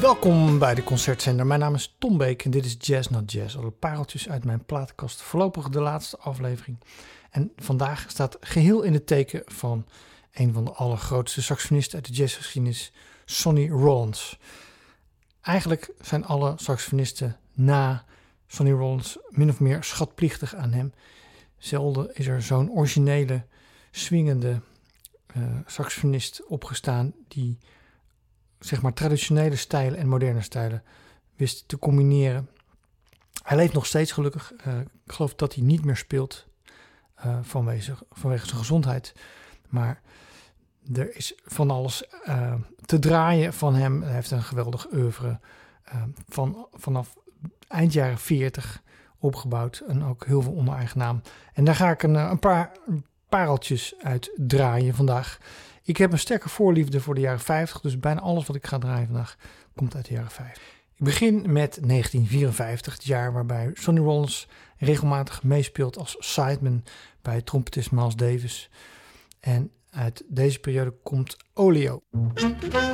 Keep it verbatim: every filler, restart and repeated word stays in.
Welkom bij de Concertzender. Mijn naam is Tom Beek en dit is Jazz Not Jazz. Alle pareltjes uit mijn platenkast. Voorlopig de laatste aflevering. En vandaag staat geheel in het teken van een van de allergrootste saxofonisten uit de jazzgeschiedenis, Sonny Rollins. Eigenlijk zijn alle saxofonisten na Sonny Rollins min of meer schatplichtig aan hem. Zelden is er zo'n originele, swingende uh, saxofonist opgestaan die zeg maar traditionele stijlen en moderne stijlen wist te combineren. Hij leeft nog steeds gelukkig. Uh, ik geloof dat hij niet meer speelt uh, vanwege, vanwege zijn gezondheid. Maar er is van alles uh, te draaien van hem. Hij heeft een geweldig oeuvre uh, van, vanaf eind jaren veertig opgebouwd. En ook heel veel onder eigen naam. En daar ga ik een, een paar pareltjes uit draaien vandaag. Ik heb een sterke voorliefde voor de jaren vijftig, dus bijna alles wat ik ga draaien vandaag komt uit de jaren vijftig. Ik begin met negentien vierenvijftig, het jaar waarbij Sonny Rollins regelmatig meespeelt als sideman bij trompetist Miles Davis. En uit deze periode komt Oleo.